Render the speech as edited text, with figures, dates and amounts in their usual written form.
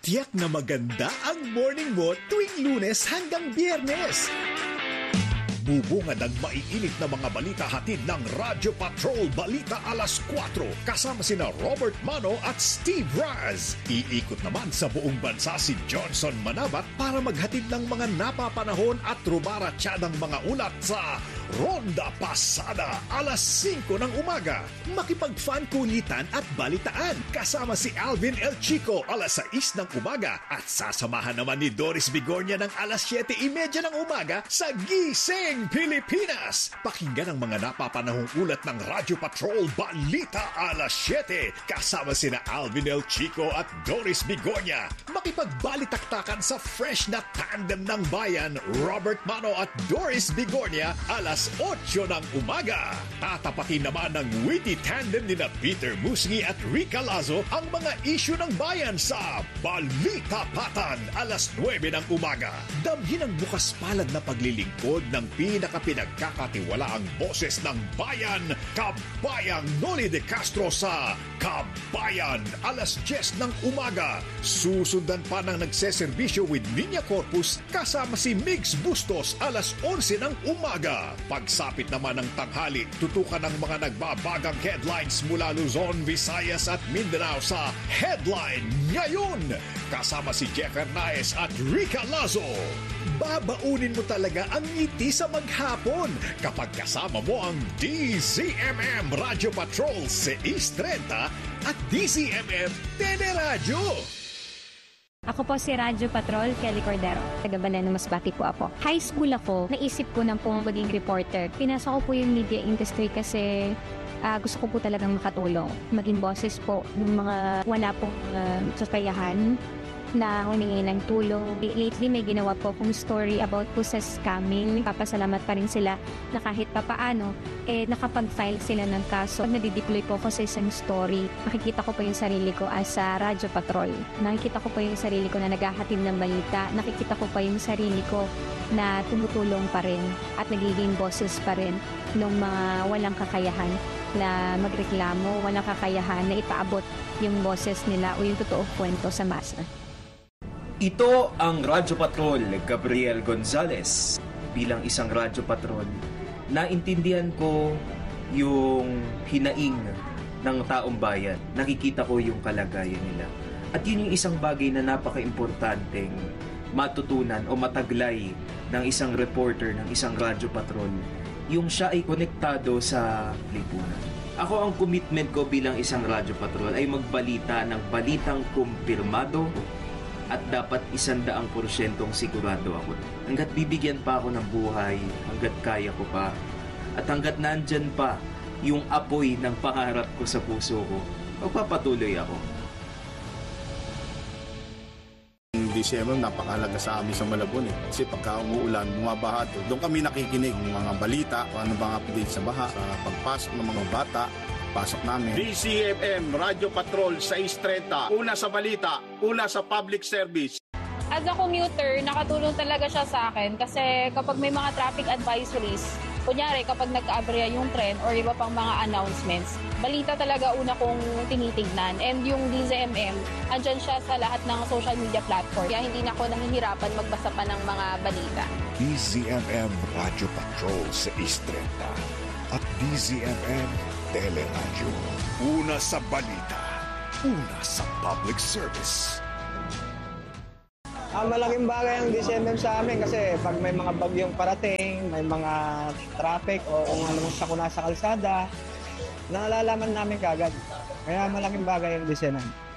Tiyak na maganda ang morning mo tuwing Lunes hanggang Biyernes. Bubungad ang maiinit na mga balita hatid ng Radyo Patrol Balita Alas 4 kasama sina Robert Mano at Steve Raz. Iikot naman sa buong bansa si Johnson Manabat para maghatid ng mga napapanahon at rumaratsyadang mga ulat sa Ronda Pasada alas 5 ng umaga. Makipag-fan kulitan at balitaan kasama si Alvin El Chico alas 6 ng umaga at sasamahan naman ni Doris Bigornia ng alas 7:30 ng umaga sa Gising Pilipinas. Pakinggan ang mga napapanahong ulat ng Radyo Patrol Balita alas 7 kasama sina Alvin El Chico at Doris Bigornia. Makipagbalitaktakan sa fresh na tandem ng bayan Robert Mano at Doris Bigornia alas 8 ng umaga. Tatapatin naman ng witty tandem nina Peter Musngi at Rica Lazo ang mga isyu ng bayan sa Balita Patan alas 9 ng umaga. Damhin ang bukas palad na paglilingkod ng pinakapinagkakatiwalaang boses ng bayan, Kabayang Noli de Castro sa Kabayan alas 10 ng umaga. Susundan pa ng nagseserbisyo with Niña Corpus kasama si Migs Bustos alas 11 ng umaga. Pagsapit naman ng tanghali, tutukan ng mga nagbabagang headlines mula Luzon, Visayas at Mindanao sa Headline Ngayon. Kasama si Jeff Hernaez at Rica Lazo. Babaunin mo talaga ang ngiti sa maghapon kapag kasama mo ang DZMM Radio Patrol 630 at DZMM Teleradyo. Ako po si Radyo Patrol, Kelly Cordero. Taga Baleno, Masbate po ako. High school ako, naisip ko na po maging reporter. Pinasok ko po yung media industry kasi gusto ko po talagang makatulong. Maging boses po ng mga wala pong sasayahan na humingi ng tulong. Lately, may ginawa po akong story about po sa scamming. Papasalamat pa rin sila na kahit papaano, nakapag-file sila ng kaso. Pag nadideploy po ako sa isang story, makikita ko po yung sarili ko as a Radyo Patrol. Nakikita ko po yung sarili ko na naghahatid ng balita. Nakikita ko pa yung sarili ko na tumutulong pa rin at nagiging boses pa rin ng mga walang kakayahan na magreklamo, walang kakayahan na ipaabot yung boses nila o yung totoong kwento sa masa. Ito ang Radyo Patrol, Gabriel Gonzalez. Bilang isang Radyo Patrol, naintindihan ko yung hinaing ng taong bayan. Nakikita ko yung kalagayan nila. At yun yung isang bagay na napaka-importanteng matutunan o mataglay ng isang reporter, ng isang Radyo Patrol. Yung siya ay konektado sa lipunan. Ako, ang commitment ko bilang isang Radyo Patrol ay magbalita ng balitang kumpirmado at dapat 100% sigurado ako. Hanggat bibigyan pa ako ng buhay, hanggat kaya ko pa, at hanggat nandyan pa yung apoy ng pangarap ko sa puso ko, magpapatuloy ako. December, napakalaga sa amin sa Malabon Kasi pagka umuulan, bumabaha to. Doon kami nakikinig ng mga balita, kung ano bang update sa baha, sa pagpasok ng mga bata, pasok namin. DZMM Radio Patrol 630. Una sa balita, una sa public service. As a commuter, nakatulong talaga siya sa akin kasi kapag may mga traffic advisories, kunyari kapag nag-aberya yung tren or iba pang mga announcements, balita talaga una kong tinitignan. And yung DZMM, andyan siya sa lahat ng social media platform. Kaya hindi na ako nahihirapan magbasa pa ng mga balita. DZMM Radio Patrol 630 at DZMM Teleradyo. Una sa balita, una sa public service. Malaking bagay ang DZMM sa amin kasi pag may mga bagyong parating, may mga traffic o kung ano sa kuna sa kalsada, nalalaman namin kagad. Kaya malaking bagay ang DZMM.